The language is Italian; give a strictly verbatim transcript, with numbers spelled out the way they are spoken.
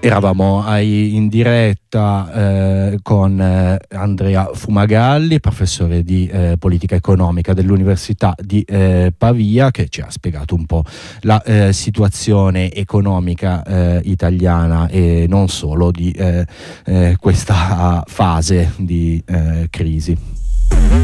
Eravamo ai, in diretta eh, con eh, Andrea Fumagalli, professore di eh, politica economica dell'Università di eh, Pavia, che ci ha spiegato un po' la eh, situazione economica eh, italiana e non solo di eh, eh, questa fase di eh, crisi.